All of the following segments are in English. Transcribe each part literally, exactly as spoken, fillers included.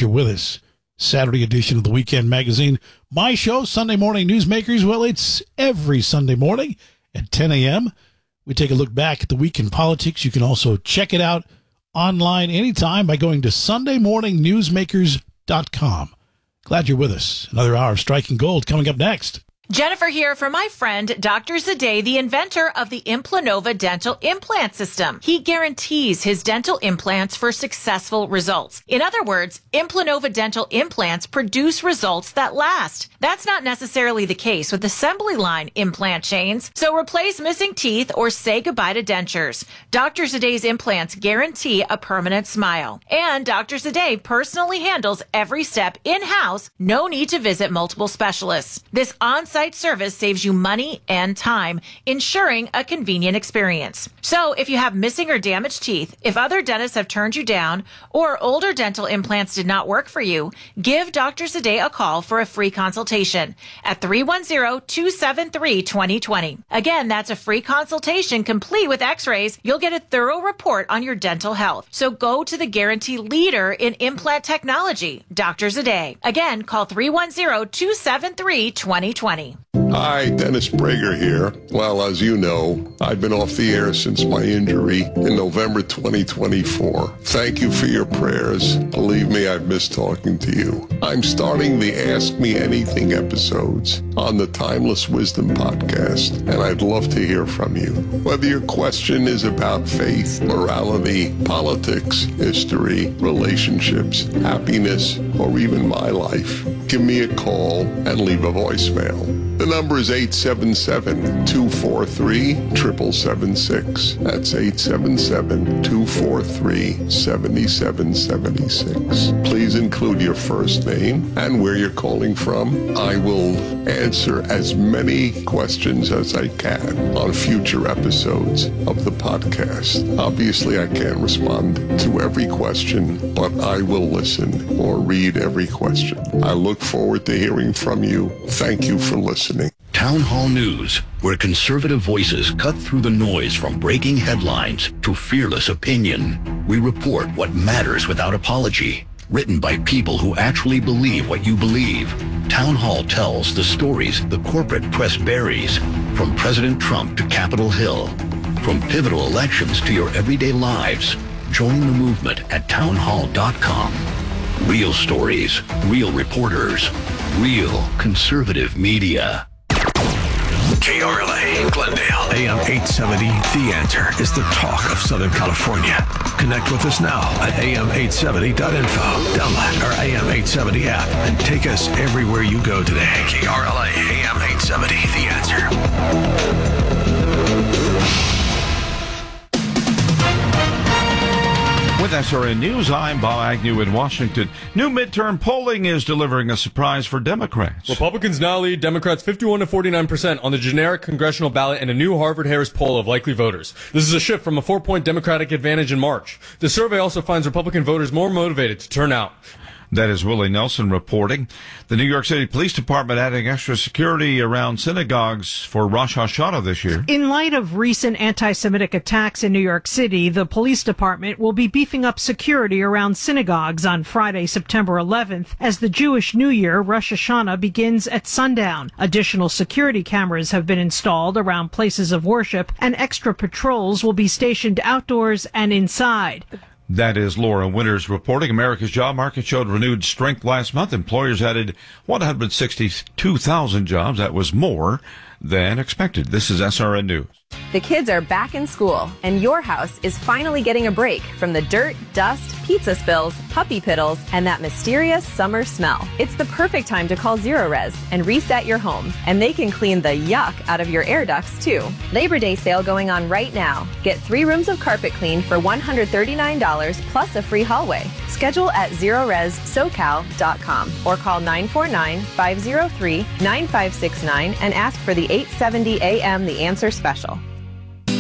you're with us. Saturday edition of the Weekend Magazine. My show, Sunday Morning Newsmakers. Well, it's every Sunday morning at ten a.m. We take a look back at the week in politics. You can also check it out online anytime by going to sunday morning newsmakers dot com. Glad you're with us. Another hour of Striking Gold coming up next. Jennifer here for my friend, Doctor Zadeh, the inventor of the Implanova dental implant system. He guarantees his dental implants for successful results. In other words, Implanova dental implants produce results that last. That's not necessarily the case with assembly line implant chains, so replace missing teeth or say goodbye to dentures. Doctor Zadeh's implants guarantee a permanent smile. And Doctor Zadeh personally handles every step in-house, no need to visit multiple specialists. This on-site service saves you money and time, ensuring a convenient experience. So if you have missing or damaged teeth, if other dentists have turned you down, or older dental implants did not work for you, give Doctor Zadeh a call for a free consultation at three one zero, two seven three, two zero two zero. Again, that's a free consultation complete with x-rays. You'll get a thorough report on your dental health. So go to the guarantee leader in implant technology, Doctor Zadeh. Again, call three one zero, two seven three, two zero two zero. Hi, Dennis Prager here. Well, as you know, I've been off the air since my injury in November twenty twenty-four. Thank you for your prayers. Believe me, I've missed talking to you. I'm starting the Ask Me Anything episodes on the Timeless Wisdom podcast, and I'd love to hear from you. Whether your question is about faith, morality, politics, history, relationships, happiness, or even my life, give me a call and leave a voicemail. The number is eight seven seven, two four three, seven seven seven six. That's eight seven seven, two four three, seven seven seven six. Please include your first name and where you're calling from. I will answer as many questions as I can on future episodes of the podcast. Obviously, I can't respond to every question, but I will listen or read every question. I look forward to hearing from you. Thank you for listening. Town Hall News, where conservative voices cut through the noise from breaking headlines to fearless opinion. We report what matters without apology. Written by people who actually believe what you believe. Town Hall tells the stories the corporate press buries, from President Trump to Capitol Hill. From pivotal elections to your everyday lives. Join the movement at town hall dot com. Real stories, real reporters, real conservative media. K R L A, Glendale, A M eight seventy, The Answer is the talk of Southern California. Connect with us now at A M eight seventy dot info. Download our A M eight seventy app and take us everywhere you go today. K R L A, A M eight seventy, The Answer. With S R N News, I'm Bob Agnew in Washington. New midterm polling is delivering a surprise for Democrats. Republicans now lead Democrats fifty-one to forty-nine percent on the generic congressional ballot in a new Harvard-Harris poll of likely voters. This is a shift from a four-point Democratic advantage in March. The survey also finds Republican voters more motivated to turn out. That is Willie Nelson reporting. The New York City Police Department adding extra security around synagogues for Rosh Hashanah this year. In light of recent anti-Semitic attacks in New York City, the police department will be beefing up security around synagogues on Friday, September eleventh, as the Jewish New Year, Rosh Hashanah, begins at sundown. Additional security cameras have been installed around places of worship, and extra patrols will be stationed outdoors and inside. That is Laura Winters reporting. America's job market showed renewed strength last month. Employers added one hundred sixty-two thousand jobs. That was more than expected. This is S R N News. The kids are back in school, and your house is finally getting a break from the dirt, dust, pizza spills, puppy piddles, and that mysterious summer smell. It's the perfect time to call Zerorez and reset your home, and they can clean the yuck out of your air ducts, too. Labor Day sale going on right now. Get three rooms of carpet cleaned for one hundred thirty-nine dollars plus a free hallway. Schedule at zerorez socal dot com or call nine four nine, five zero three, nine five six nine and ask for the eight seventy A M The Answer special.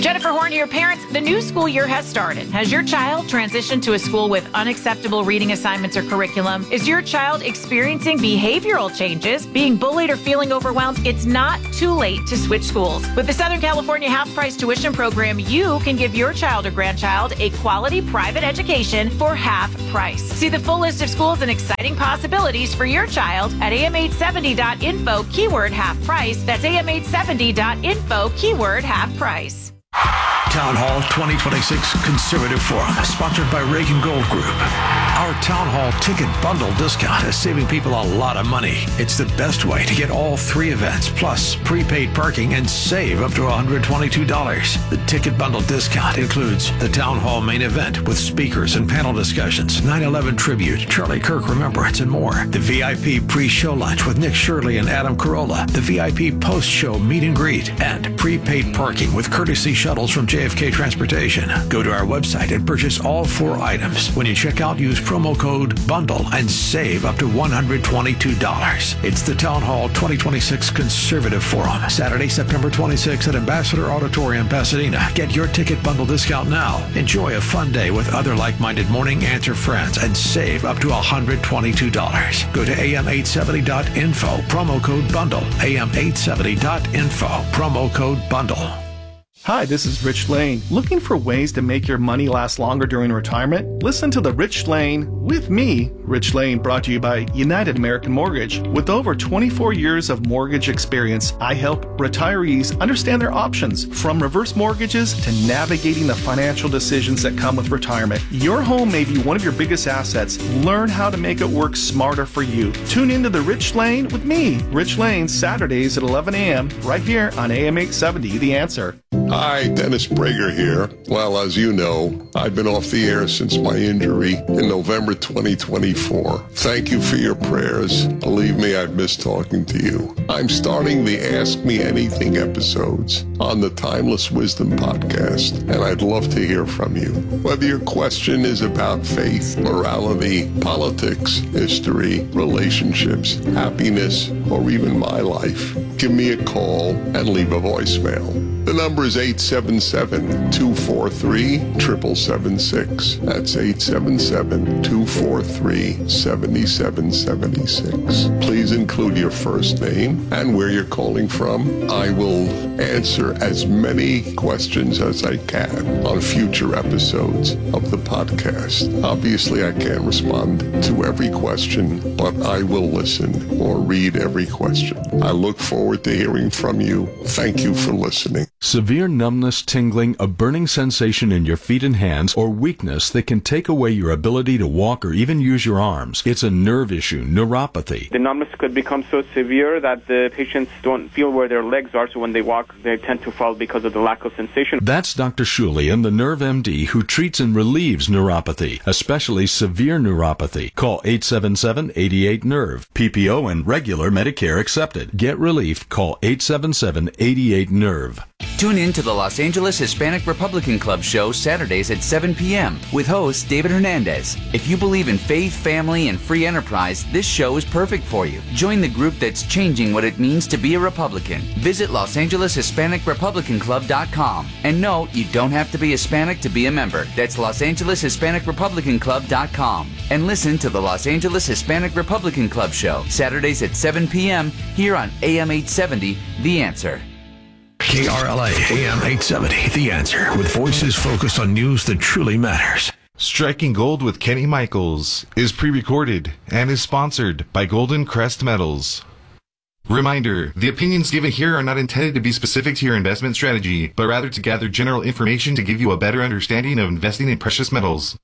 Jennifer Horn here. Parents, the new school year has started. Has your child transitioned to a school with unacceptable reading assignments or curriculum? Is your child experiencing behavioral changes, being bullied or feeling overwhelmed? It's not too late to switch schools. With the Southern California half-price tuition program, you can give your child or grandchild a quality private education for half price. See the full list of schools and exciting possibilities for your child at A M eight seventy dot info, keyword half price. That's A M eight seventy dot info, keyword half price. Town Hall twenty twenty-six Conservative Forum, sponsored by Reagan Gold Group. Our Town Hall ticket bundle discount is saving people a lot of money. It's the best way to get all three events, plus prepaid parking, and save up to one hundred twenty-two dollars. The ticket bundle discount includes the Town Hall main event with speakers and panel discussions, nine eleven tribute, Charlie Kirk Remembrance, and more. The V I P pre-show lunch with Nick Shirley and Adam Carolla. The V I P post-show meet and greet, and prepaid parking with courtesy shuttles from J F K Transportation. Go to our website and purchase all four items. When you check out, use promo code BUNDLE and save up to one hundred twenty-two dollars. It's the Town Hall twenty twenty-six Conservative Forum, Saturday, September twenty-sixth at Ambassador Auditorium, Pasadena. Get your ticket bundle discount now. Enjoy a fun day with other like-minded Morning Answer friends and save up to one hundred twenty-two dollars. Go to A M eight seventy dot info, promo code BUNDLE. A M eight seventy dot info, promo code BUNDLE. Hi, this is Rich Lane. Looking for ways to make your money last longer during retirement? Listen to The Rich Lane with me, Rich Lane, brought to you by United American Mortgage. With over twenty-four years of mortgage experience, I help retirees understand their options, from reverse mortgages to navigating the financial decisions that come with retirement. Your home may be one of your biggest assets. Learn how to make it work smarter for you. Tune into The Rich Lane with me, Rich Lane, Saturdays at eleven a.m. right here on A M eight seventy, The Answer. Hi, Dennis Prager here. Well, as you know, I've been off the air since my injury in November twenty twenty-four. Thank you for your prayers. Believe me, I've missed talking to you. I'm starting the Ask Me Anything episodes on the Timeless Wisdom podcast, and I'd love to hear from you. Whether your question is about faith, morality, politics, history, relationships, happiness, or even my life, give me a call and leave a voicemail. The number is eight seven seven, two four three, seven seven seven six. That's eight seven seven, two four three, seven seven seven six. Please include your first name and where you're calling from. I will answer as many questions as I can on future episodes of the podcast. Obviously, I can't respond to every question, but I will listen or read every question. I look forward to hearing from you. Thank you for listening. Severe numbness, tingling, a burning sensation in your feet and hands, or weakness that can take away your ability to walk or even use your arms. It's a nerve issue, neuropathy. The numbness could become so severe that the patients don't feel where their legs are, so when they walk, they tend to fall because of the lack of sensation. That's Doctor Shulian, the Nerve M D, who treats and relieves neuropathy, especially severe neuropathy. Call eight seven seven, eight eight, nerve. P P O and regular Medicare accepted. Get relief. Call eight seven seven, eight eight, nerve. Tune in to the Los Angeles Hispanic Republican Club show Saturdays at seven p.m. with host David Hernandez. If you believe in faith, family, and free enterprise, this show is perfect for you. Join the group that's changing what it means to be a Republican. Visit Los Angeles Hispanic Republican Club dot com. And no, you don't have to be Hispanic to be a member. That's Los Angeles Hispanic Republican Club dot com. And listen to the Los Angeles Hispanic Republican Club show Saturdays at seven p.m. here on A M eight seventy, The Answer. K R L A A M eight seventy, The Answer, with voices focused on news that truly matters. Striking Gold with Kenny Michaels is pre-recorded and is sponsored by Golden Crest Metals. Reminder, the opinions given here are not intended to be specific to your investment strategy, but rather to gather general information to give you a better understanding of investing in precious metals.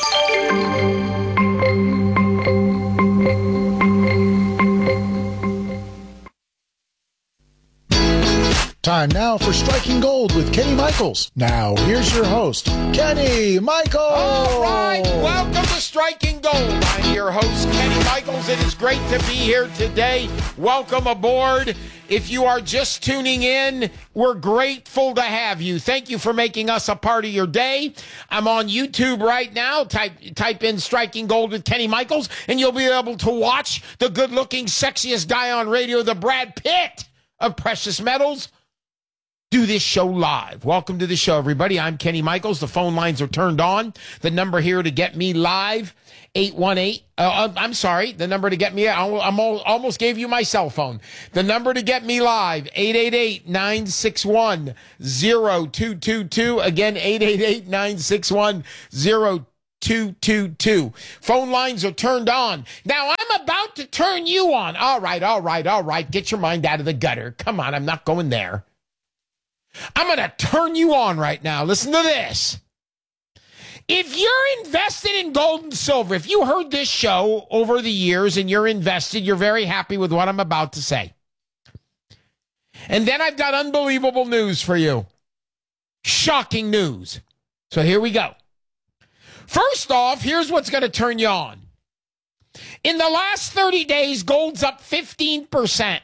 Time now for Striking Gold with Kenny Michaels. Now, here's your host, Kenny Michaels. All right, welcome to Striking Gold. I'm your host, Kenny Michaels. It is great to be here today. Welcome aboard. If you are just tuning in, we're grateful to have you. Thank you for making us a part of your day. I'm on YouTube right now. Type type in Striking Gold with Kenny Michaels, and you'll be able to watch the good-looking, sexiest guy on radio, the Brad Pitt of precious metals. do this show live. Welcome to the show, everybody. I'm Kenny Michaels. The phone lines are turned on. The number here to get me live, eight one eight. Uh, I'm sorry. The number to get me, I I'm all, almost gave you my cell phone. The number to get me live, eight eight eight, nine six one, zero two two two. Again, eight eight eight, nine six one, zero two two two. Phone lines are turned on. Now, I'm about to turn you on. All right, all right, all right. Get your mind out of the gutter. Come on, I'm not going there. I'm going to turn you on right now. Listen to this. If you're invested in gold and silver, if you heard this show over the years and you're invested, you're very happy with what I'm about to say. And then I've got unbelievable news for you. Shocking news. So here we go. First off, here's what's going to turn you on. In the last thirty days, gold's up fifteen percent.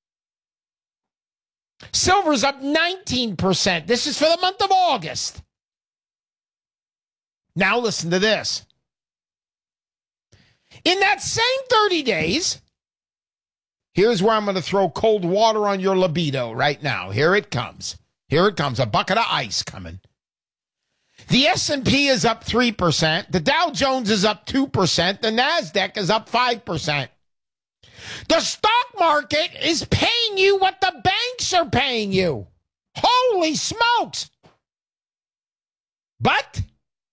Silver's up nineteen percent. This is for the month of August. Now listen to this. In that same thirty days, here's where I'm going to throw cold water on your libido right now. Here it comes. Here it comes. A bucket of ice coming. The S and P is up three percent. The Dow Jones is up two percent. The NASDAQ is up five percent. The stock market is paying you what the banks are paying you. Holy smokes. But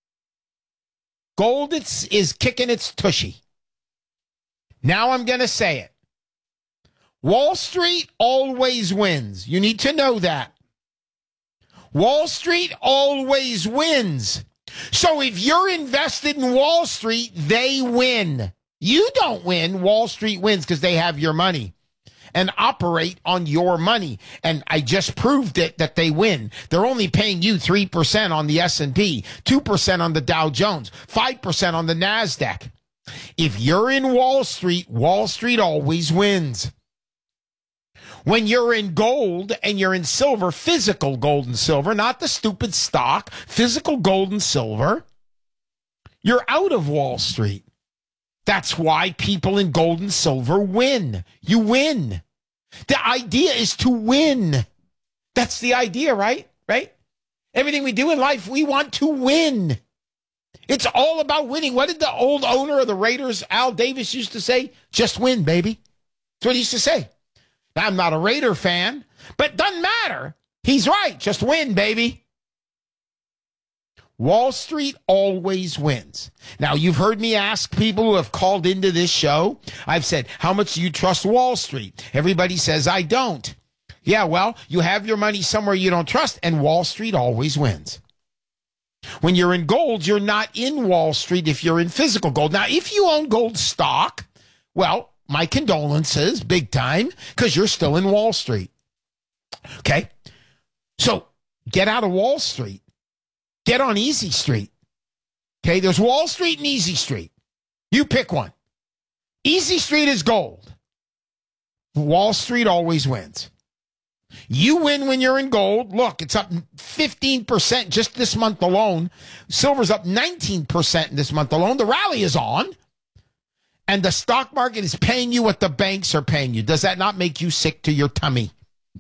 gold is, is kicking its tushy. Now I'm going to say it. Wall Street always wins. You need to know that. Wall Street always wins. So if you're invested in Wall Street, they win. You don't win. Wall Street wins because they have your money and operate on your money. And I just proved it that they win. They're only paying you three percent on the S and P, two percent on the Dow Jones, five percent on the NASDAQ. If you're in Wall Street, Wall Street always wins. When you're in gold and you're in silver, physical gold and silver, not the stupid stock, physical gold and silver, you're out of Wall Street. That's why people in gold and silver win. You win. The idea is to win. That's the idea, right? Right? Everything we do in life, we want to win. It's all about winning. What did the old owner of the Raiders, Al Davis, used to say? Just win, baby. That's what he used to say. I'm not a Raider fan, but it doesn't matter. He's right. Just win, baby. Wall Street always wins. Now, you've heard me ask people who have called into this show. I've said, how much do you trust Wall Street? Everybody says, I don't. Yeah, well, you have your money somewhere you don't trust, and Wall Street always wins. When you're in gold, you're not in Wall Street if you're in physical gold. Now, if you own gold stock, well, my condolences, big time, because you're still in Wall Street. Okay? So get out of Wall Street. Get on Easy Street. Okay? There's Wall Street and Easy Street. You pick one. Easy Street is gold. Wall Street always wins. You win when you're in gold. Look, it's up fifteen percent just this month alone. Silver's up nineteen percent this month alone. The rally is on. And the stock market is paying you what the banks are paying you. Does that not make you sick to your tummy?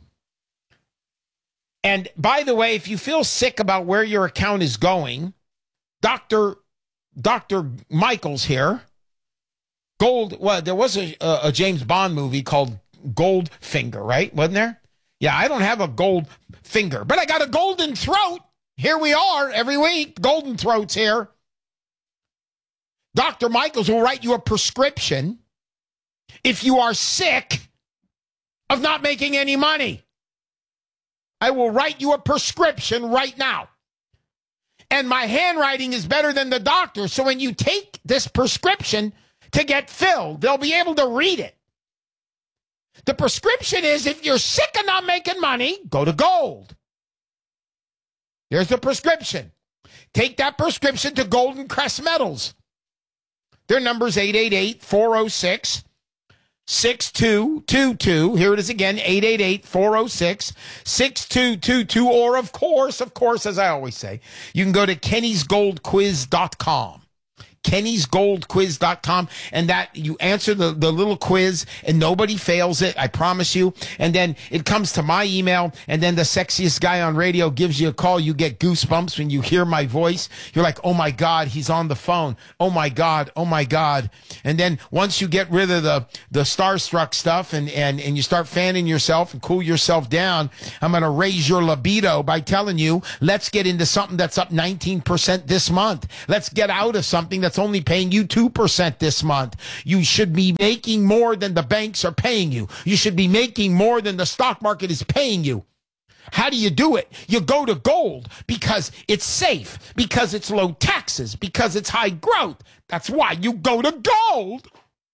And by the way, if you feel sick about where your account is going, Doctor Doctor Michaels here, Gold, well, there was a, a James Bond movie called Goldfinger, right? Wasn't there? Yeah, I don't have a gold finger, but I got a golden throat. Here we are every week. Golden throats here. Doctor Michaels will write you a prescription if you are sick of not making any money. I will write you a prescription right now. And my handwriting is better than the doctor. So when you take this prescription to get filled, they'll be able to read it. The prescription is if you're sick of not making money, go to gold. Here's the prescription. Take that prescription to Golden Crest Metals. Their number is eight eight eight, four oh six, six two two two. Here it is again, eight eight eight, four oh six, six two two two. Or, of course, of course, as I always say, you can go to kennys gold quiz dot com. kennys gold quiz dot com, and that you answer the, the little quiz and nobody fails it, I promise you. And then it comes to my email, and then the sexiest guy on radio gives you a call. You get goosebumps when you hear my voice. You're like, oh my God, he's on the phone. Oh my God, oh my God. And then once you get rid of the, the starstruck stuff and, and, and you start fanning yourself and cool yourself down, I'm going to raise your libido by telling you, let's get into something that's up nineteen percent this month. Let's get out of something that's only paying you two percent this month. You should be making more than the banks are paying you. You should be making more than the stock market is paying you. How do you do it? You go to gold because it's safe, because it's low taxes, because it's high growth. That's why you go to gold.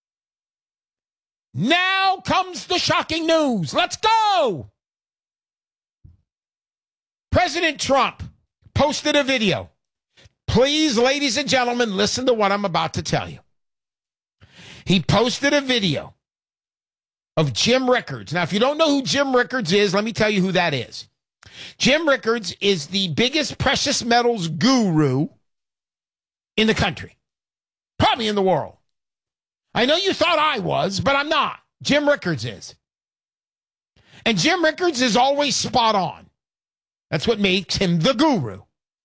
Now comes the shocking news. Let's go. President Trump posted a video. Please, ladies and gentlemen, listen to what I'm about to tell you. He posted a video of Jim Rickards. Now, if you don't know who Jim Rickards is, let me tell you who that is. Jim Rickards is the biggest precious metals guru in the country, probably in the world. I know you thought I was, but I'm not. Jim Rickards is. And Jim Rickards is always spot on. That's what makes him the guru.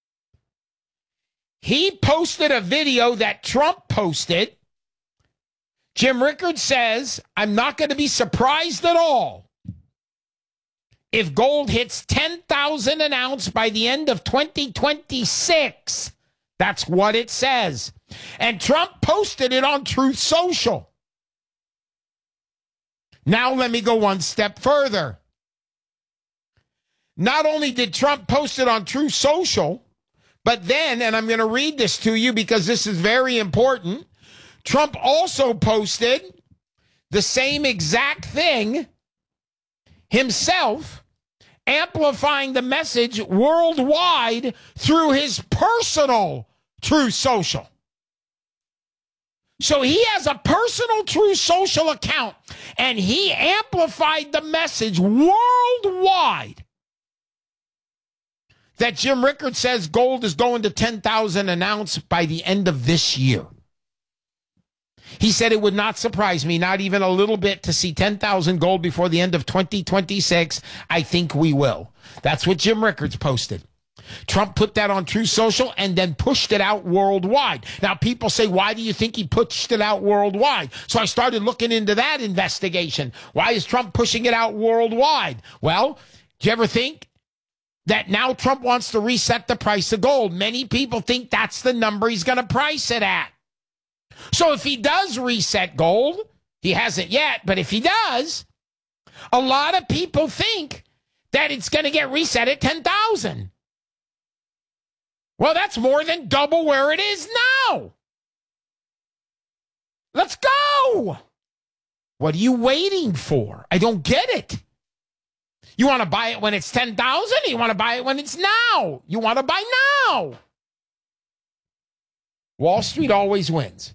He posted a video that Trump posted. Jim Rickards says, I'm not going to be surprised at all if gold hits ten thousand an ounce by the end of twenty twenty-six. That's what it says. And Trump posted it on Truth Social. Now let me go one step further. Not only did Trump post it on Truth Social, but then, and I'm going to read this to you because this is very important, Trump also posted the same exact thing himself, amplifying the message worldwide through his personal Truth Social. So he has a personal Truth Social account, and he amplified the message worldwide that Jim Rickards says gold is going to ten thousand an ounce by the end of this year. He said it would not surprise me, not even a little bit, to see ten thousand gold before the end of twenty twenty-six. I think we will. That's what Jim Rickards posted. Trump put that on Truth Social and then pushed it out worldwide. Now, people say, why do you think he pushed it out worldwide? So I started looking into that investigation. Why is Trump pushing it out worldwide? Well, do you ever think that now Trump wants to reset the price of gold? Many people think that's the number he's going to price it at. So if he does reset gold, he hasn't yet, but if he does, a lot of people think that it's going to get reset at ten thousand. Well, that's more than double where it is now. Let's go. What are you waiting for? I don't get it. You want to buy it when it's ten thousand? You want to buy it when it's now? You want to buy now? Wall Street always wins.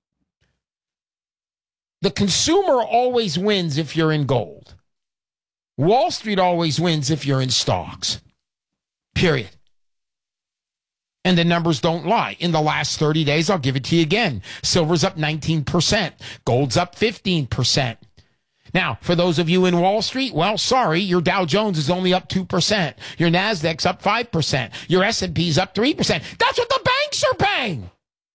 The consumer always wins if you're in gold. Wall Street always wins if you're in stocks. Period. And the numbers don't lie. In the last thirty days, I'll give it to you again. Silver's up nineteen percent. Gold's up fifteen percent. Now, for those of you in Wall Street, well, sorry, your Dow Jones is only up two percent. Your NASDAQ's up five percent. Your S and P's up three percent. That's what the banks are paying.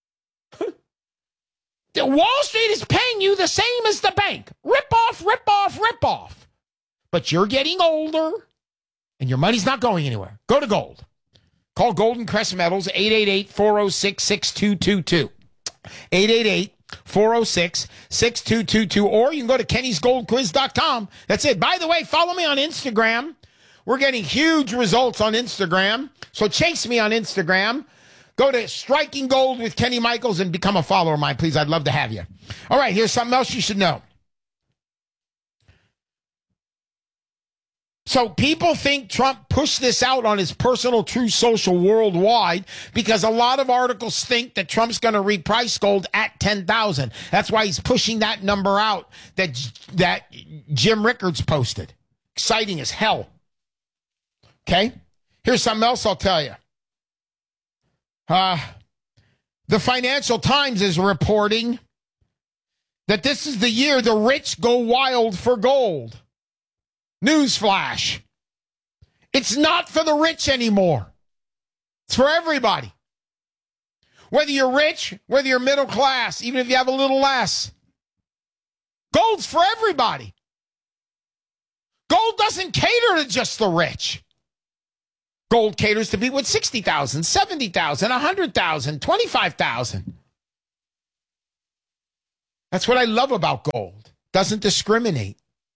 The Wall Street is paying you the same as the bank. Rip off, rip off, rip off. But you're getting older, and your money's not going anywhere. Go to gold. Call Golden Crest Metals, eight eight eight, four oh six, six two two two. eight eight eight, four oh six, six two two two. Or you can go to kennys gold quiz dot com. That's it. By the way, follow me on Instagram. We're getting huge results on Instagram. So chase me on Instagram. Go to Striking Gold with Kenny Michaels and become a follower of mine, please. I'd love to have you. All right, here's something else you should know. So people think Trump pushed this out on his personal Truth Social worldwide because a lot of articles think that Trump's going to reprice gold at ten thousand. That's why he's pushing that number out that that Jim Rickards posted. Exciting as hell. Okay? Here's something else I'll tell you. Uh, The Financial Times is reporting that this is the year the rich go wild for gold. Newsflash. It's not for the rich anymore. It's for everybody. Whether you're rich, whether you're middle class, even if you have a little less. Gold's for everybody. Gold doesn't cater to just the rich. Gold caters to people with sixty thousand dollars, seventy thousand dollars, one hundred thousand dollars, twenty-five thousand dollars. That's what I love about gold. Doesn't discriminate.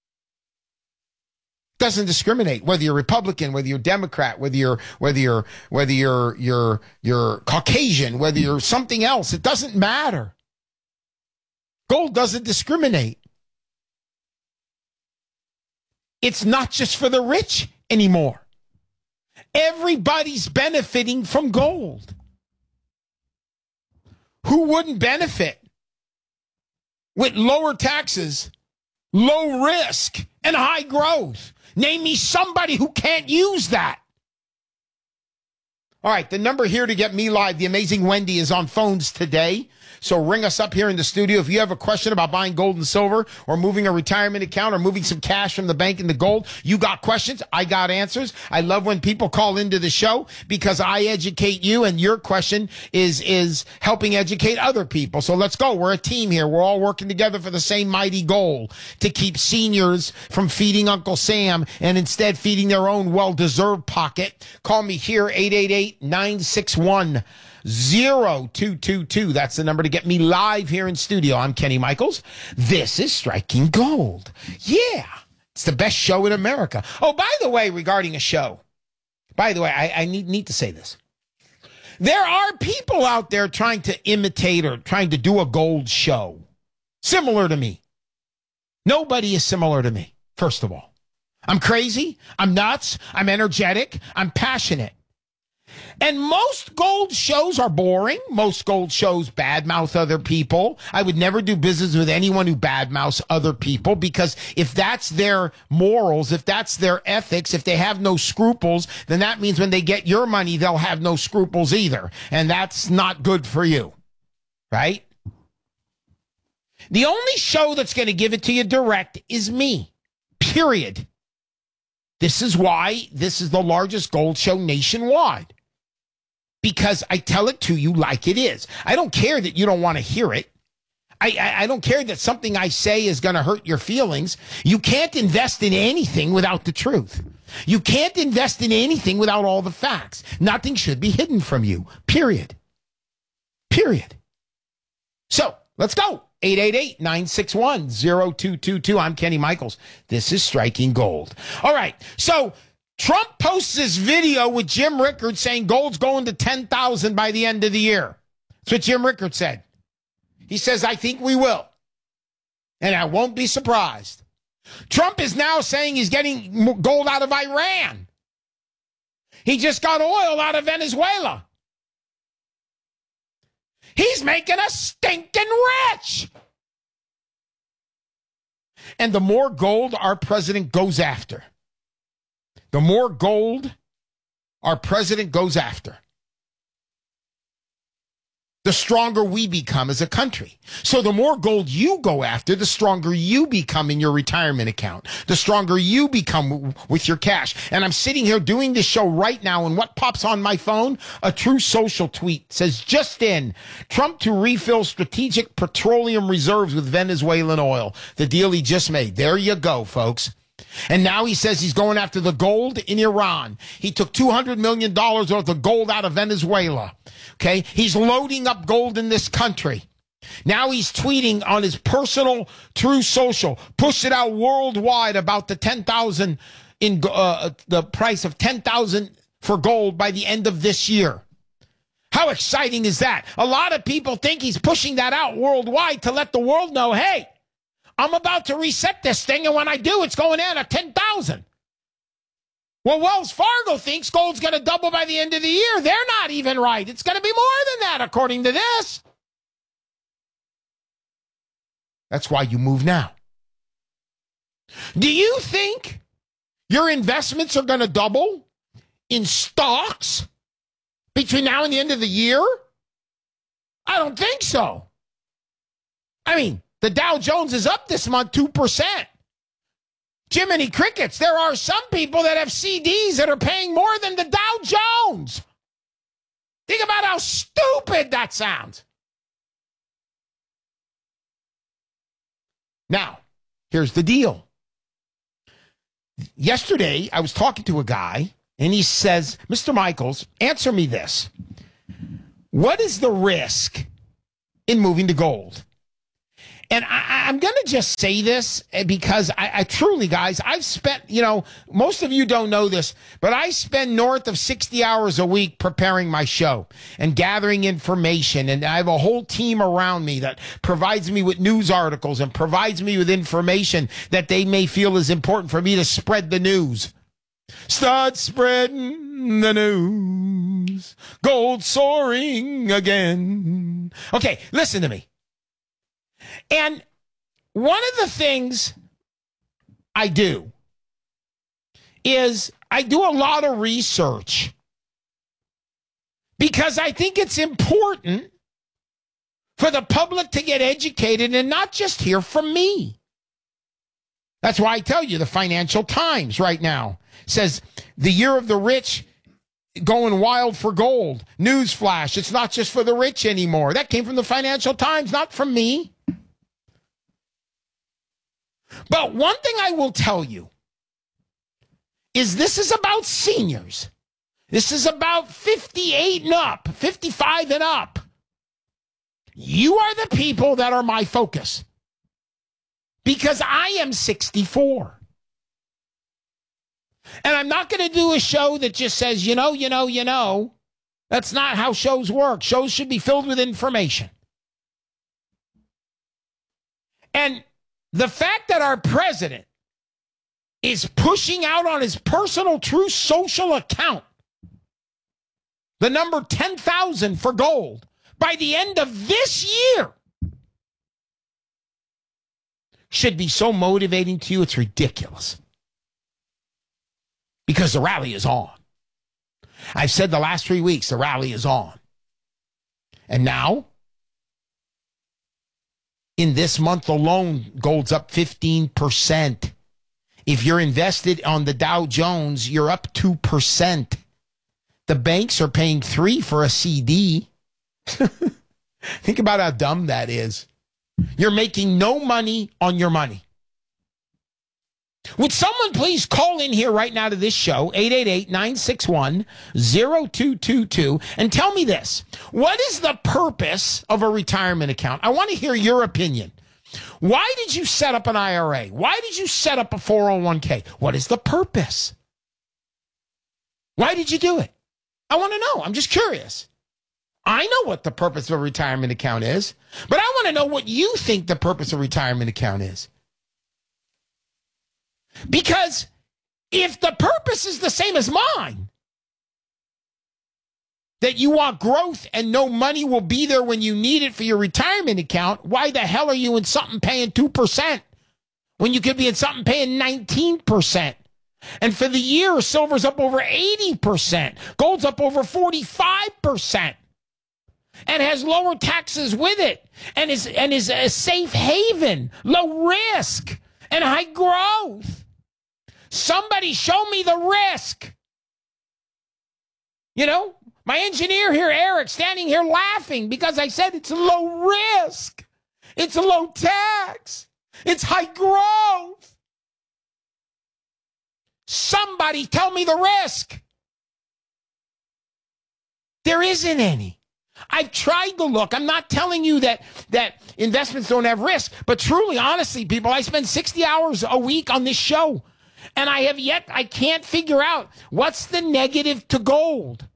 Doesn't discriminate whether you're Republican, whether you're Democrat, whether you're whether you're whether you're you're you're Caucasian, whether you're something else. It doesn't matter. Gold doesn't discriminate. It's not just for the rich anymore. Everybody's benefiting from gold. Who wouldn't benefit with lower taxes, low risk, and high growth? Name me somebody who can't use that. All right, the number here to get me live, the amazing Wendy, is on phones today. So ring us up here in the studio. If you have a question about buying gold and silver or moving a retirement account or moving some cash from the bank into gold, you got questions, I got answers. I love when people call into the show because I educate you and your question is, is helping educate other people. So let's go. We're a team here. We're all working together for the same mighty goal, to keep seniors from feeding Uncle Sam and instead feeding their own well-deserved pocket. Call me here, eight eight eight, nine six one, zero two two two. That's the number to get me live here in studio. I'm Kenny Michaels. This is Striking Gold. Yeah, it's the best show in America. Oh, by the way, regarding a show, by the way, I, I need, need to say this. There are people out there trying to imitate or trying to do a gold show similar to me. Nobody is similar to me, first of all. I'm crazy. I'm nuts. I'm energetic. I'm passionate. And most gold shows are boring. Most gold shows badmouth other people. I would never do business with anyone who badmouths other people, because if that's their morals, if that's their ethics, if they have no scruples, then that means when they get your money, they'll have no scruples either. And that's not good for you, right? The only show that's going to give it to you direct is me, period. This is why this is the largest gold show nationwide. Because I tell it to you like it is. I don't care that you don't want to hear it. I, I, I don't care that something I say is going to hurt your feelings. You can't invest in anything without the truth. You can't invest in anything without all the facts. Nothing should be hidden from you, period. Period. So, let's go. eight eight eight, nine six one, zero two two two. I'm Kenny Michaels. This is Striking Gold. All right, so Trump posts this video with Jim Rickards saying gold's going to ten thousand by the end of the year. That's what Jim Rickards said. He says, I think we will. And I won't be surprised. Trump is now saying he's getting gold out of Iran. He just got oil out of Venezuela. He's making us stinking rich. And the more gold our president goes after, the more gold our president goes after, the stronger we become as a country. So the more gold you go after, the stronger you become in your retirement account, the stronger you become w- with your cash. And I'm sitting here doing this show right now, and what pops on my phone? A True Social tweet says, just in, Trump to refill strategic petroleum reserves with Venezuelan oil. The deal he just made. There you go, folks. And now he says he's going after the gold in Iran. He took two hundred million dollars worth of gold out of Venezuela. Okay? He's loading up gold in this country. Now he's tweeting on his personal True Social, pushed it out worldwide about the ten thousand in uh, the price of ten thousand for gold by the end of this year. How exciting is that? A lot of people think he's pushing that out worldwide to let the world know, hey, I'm about to reset this thing, and when I do, it's going in at ten thousand. Well, Wells Fargo thinks gold's going to double by the end of the year. They're not even right. It's going to be more than that, according to this. That's why you move now. Do you think your investments are going to double in stocks between now and the end of the year? I don't think so. I mean, the Dow Jones is up this month two percent. Jiminy Crickets, there are some people that have C Ds that are paying more than the Dow Jones. Think about how stupid that sounds. Now, here's the deal. Yesterday, I was talking to a guy, and he says, Mister Michaels, answer me this. What is the risk in moving to gold? And I, I'm going to just say this because I, I truly, guys, I've spent, you know, most of you don't know this, but I spend north of sixty hours a week preparing my show and gathering information. And I have a whole team around me that provides me with news articles and provides me with information that they may feel is important for me to spread the news. Start spreading the news. Gold soaring again. Okay, listen to me. And one of the things I do is I do a lot of research because I think it's important for the public to get educated and not just hear from me. That's why I tell you the Financial Times right now says the year of the rich going wild for gold. Newsflash, it's not just for the rich anymore. That came from the Financial Times, not from me. But one thing I will tell you is this is about seniors. This is about fifty-eight and up, fifty-five and up. You are the people that are my focus because I am sixty-four. And I'm not going to do a show that just says, you know, you know, you know. That's not how shows work. Shows should be filled with information. And the fact that our president is pushing out on his personal True Social account the number ten thousand for gold by the end of this year should be so motivating to you, it's ridiculous. Because the rally is on. I've said the last three weeks, the rally is on. And now, in this month alone, gold's up fifteen percent. If you're invested on the Dow Jones, you're up two percent. The banks are paying three for a C D. Think about how dumb that is. You're making no money on your money. Would someone please call in here right now to this show, eight eight eight, nine six one, zero two two two, and tell me this. What is the purpose of a retirement account? I want to hear your opinion. Why did you set up an I R A? Why did you set up a four oh one k? What is the purpose? Why did you do it? I want to know. I'm just curious. I know what the purpose of a retirement account is, but I want to know what you think the purpose of a retirement account is. Because if the purpose is the same as mine, that you want growth and no money will be there when you need it for your retirement account, why the hell are you in something paying two percent when you could be in something paying nineteen percent? And for the year, silver's up over eighty percent. Gold's up over forty-five percent. And has lower taxes with it. And is, and is a safe haven, low risk, and high growth. Somebody show me the risk. You know, my engineer here, Eric, standing here laughing because I said it's low risk. It's a low tax. It's high growth. Somebody tell me the risk. There isn't any. I've tried to look. I'm not telling you that, that investments don't have risk, but truly, honestly, people, I spend sixty hours a week on this show, and I have yet, I can't figure out what's the negative to gold.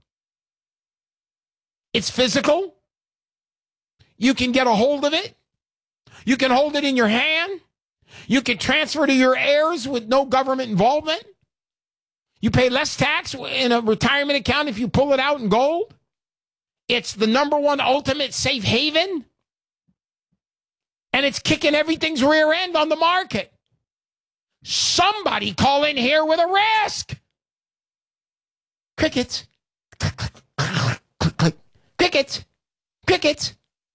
It's physical. You can get a hold of it. You can hold it in your hand. You can transfer to your heirs with no government involvement. You pay less tax in a retirement account if you pull it out in gold. It's the number one ultimate safe haven. And it's kicking everything's rear end on the market. Somebody call in here with a risk. Crickets. Crickets. Crickets.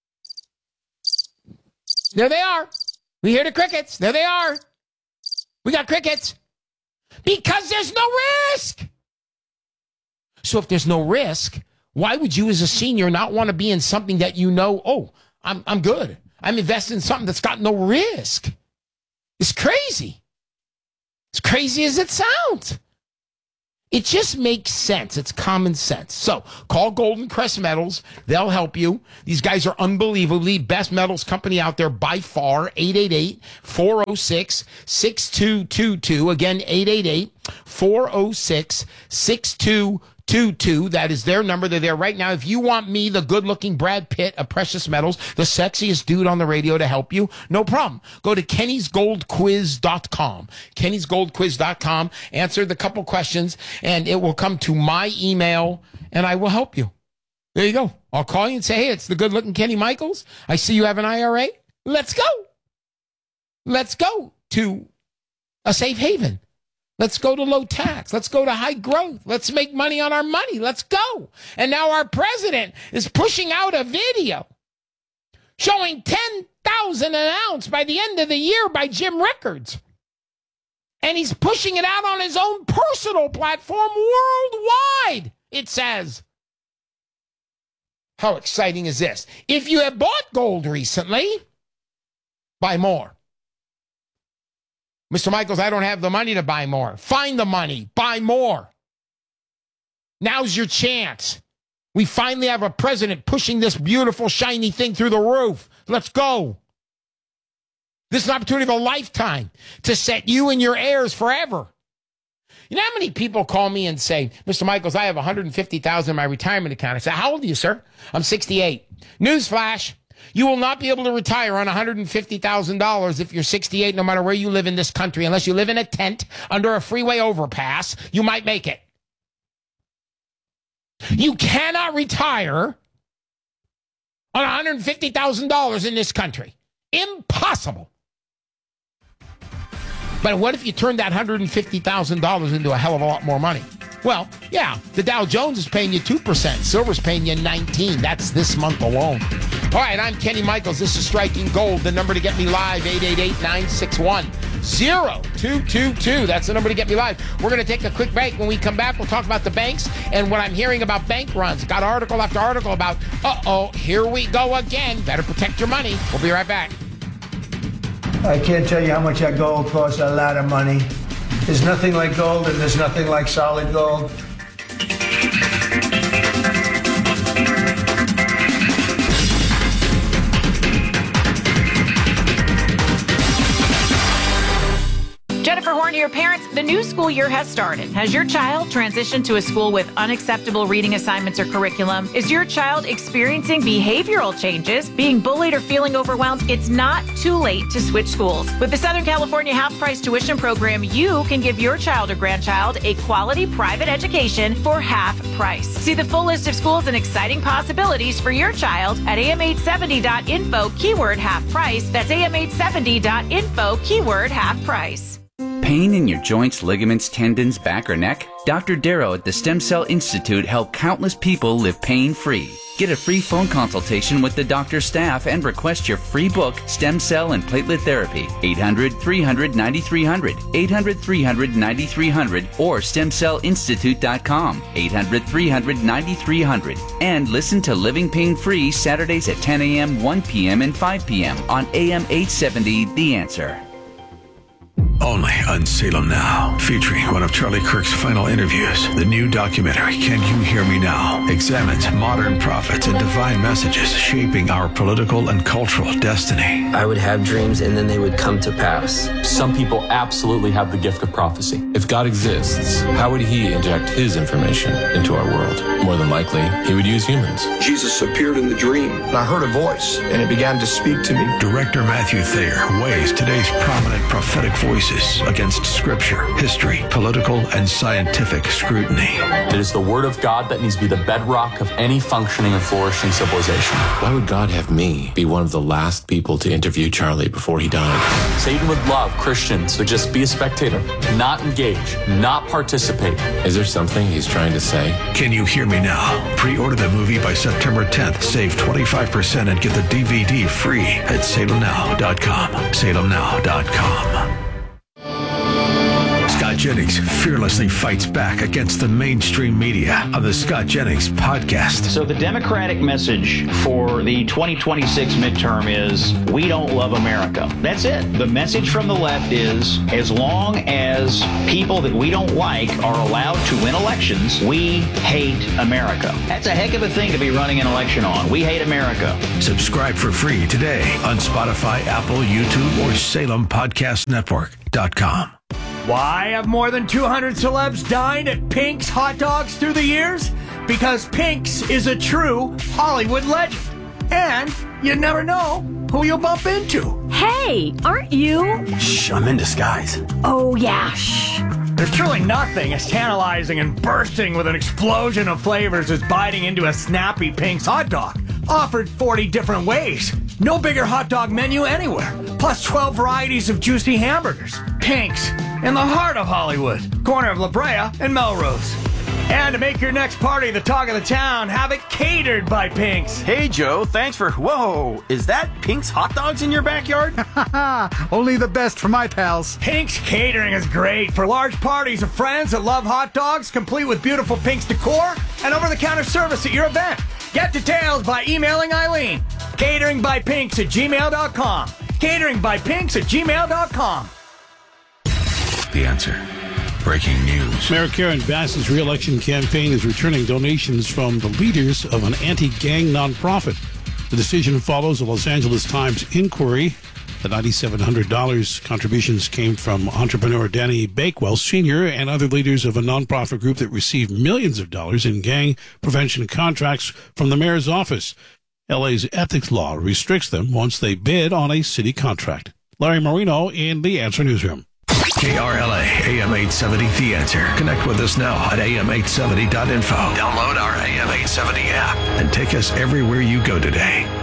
There they are. We hear the crickets. There they are. We got crickets. Because there's no risk. So if there's no risk, why would you as a senior not want to be in something that you know, oh, I'm I'm good. I'm invested in something that's got no risk. It's crazy. As crazy as it sounds. It just makes sense. It's common sense. So call Golden Crest Metals. They'll help you. These guys are unbelievably best metals company out there by far. eight eight eight, four oh six, six two two two. Again, eight eight eight, four oh six, six two two two. That is their number. They're there right now. If you want me, the good-looking Brad Pitt of Precious Metals, the sexiest dude on the radio to help you, no problem. Go to kennys gold quiz dot com. kennys gold quiz dot com. Answer the couple questions, and it will come to my email, and I will help you. There you go. I'll call you and say, hey, it's the good-looking Kenny Michaels. I see you have an I R A. Let's go. Let's go to a safe haven. Let's go to low tax. Let's go to high growth. Let's make money on our money. Let's go. And now our president is pushing out a video showing ten thousand an ounce by the end of the year by Jim Rickards. And he's pushing it out on his own personal platform worldwide, it says. How exciting is this? If you have bought gold recently, buy more. Mister Michaels, I don't have the money to buy more. Find the money. Buy more. Now's your chance. We finally have a president pushing this beautiful, shiny thing through the roof. Let's go. This is an opportunity of a lifetime to set you and your heirs forever. You know how many people call me and say, Mister Michaels, I have one hundred fifty thousand dollars in my retirement account. I say, how old are you, sir? I'm sixty-eight. Newsflash. You will not be able to retire on one hundred fifty thousand dollars if you're sixty-eight, no matter where you live in this country. Unless you live in a tent under a freeway overpass, you might make it. You cannot retire on one hundred fifty thousand dollars in this country. Impossible. But what if you turn that one hundred fifty thousand dollars into a hell of a lot more money? Well, yeah, the Dow Jones is paying you two percent. Silver's paying you nineteen. That's this month alone. All right, I'm Kenny Michaels. This is Striking Gold. The number to get me live, eight eight eight, nine six one, zero two two two. That's the number to get me live. We're going to take a quick break. When we come back, we'll talk about the banks and what I'm hearing about bank runs. Got article after article about, uh-oh, here we go again. Better protect your money. We'll be right back. I can't tell you how much that gold costs. A lot of money. There's nothing like gold, and there's nothing like solid gold. Jennifer Horn here, parents. The new school year has started. Has your child transitioned to a school with unacceptable reading assignments or curriculum? Is your child experiencing behavioral changes, being bullied, or feeling overwhelmed? It's not too late to switch schools. With the Southern California half-price tuition program, you can give your child or grandchild a quality private education for half price. See the full list of schools and exciting possibilities for your child at A M eight seventy dot info, keyword half price. That's A M eight seventy dot info, keyword half price. Pain in your joints, ligaments, tendons, back, or neck? Doctor Darrow at the Stem Cell Institute helped countless people live pain-free. Get a free phone consultation with the doctor's staff and request your free book, Stem Cell and Platelet Therapy. eight hundred, three hundred, ninety-three hundred. eight hundred, three hundred, ninety-three hundred or stem cell institute dot com. eight hundred, three hundred, ninety-three hundred. And listen to Living Pain Free Saturdays at ten a.m., one p.m., and five p.m. on A M eight seventy, The Answer. Only on Salem Now, featuring one of Charlie Kirk's final interviews. The new documentary, Can You Hear Me Now?, examines modern prophets and divine messages shaping our political and cultural destiny. I would have dreams and then they would come to pass. Some people absolutely have the gift of prophecy. If God exists, how would he inject his information into our world? More than likely, he would use humans. Jesus appeared in the dream, and I heard a voice, and it began to speak to me. Director Matthew Thayer weighs today's prominent prophetic voices voices against scripture, history, political, and scientific scrutiny. It is the Word of God that needs to be the bedrock of any functioning and flourishing civilization. Why would God have me be one of the last people to interview Charlie before he died? Satan would love Christians to just be a spectator, not engage, not participate. Is there something he's trying to say? Can you hear me now? Pre-order the movie by September tenth. Save twenty-five percent and get the D V D free at salem now dot com. salem now dot com. Scott Jennings fearlessly fights back against the mainstream media on the Scott Jennings podcast. So the Democratic message for the twenty twenty-six midterm is, we don't love America. That's it. The message from the left is, as long as people that we don't like are allowed to win elections, we hate America. That's a heck of a thing to be running an election on. We hate America. Subscribe for free today on Spotify, Apple, YouTube, or Salem Podcast Network dot com. Why have more than two hundred celebs dined at Pink's Hot Dogs through the years? Because Pink's is a true Hollywood legend. And you never know who you'll bump into. Hey, aren't you? Shh, I'm in disguise. Oh, yeah, shh. There's truly nothing as tantalizing and bursting with an explosion of flavors as biting into a snappy Pink's hot dog. Offered forty different ways. No bigger hot dog menu anywhere. Plus twelve varieties of juicy hamburgers. Pink's, in the heart of Hollywood. Corner of La Brea and Melrose. And to make your next party the talk of the town, have it catered by Pink's. Hey, Joe, thanks for... Whoa, is that Pink's Hot Dogs in your backyard? Only the best for my pals. Pink's Catering is great for large parties of friends that love hot dogs, complete with beautiful Pink's decor and over-the-counter service at your event. Get details by emailing Eileen. Catering by Pinks at gmail dot com. Catering by Pinks at gmail dot com. The Answer. Breaking news. Mayor Karen Bass's re-election campaign is returning donations from the leaders of an anti-gang nonprofit. The decision follows a Los Angeles Times inquiry. The nine thousand seven hundred dollars contributions came from entrepreneur Danny Bakewell Senior and other leaders of a nonprofit group that received millions of dollars in gang prevention contracts from the mayor's office. L A's ethics law restricts them once they bid on a city contract. Larry Marino in the Answer Newsroom. K R L A, A M eight seventy, The Answer. Connect with us now at A M eight seventy dot info. Download our A M eight seventy app and take us everywhere you go today.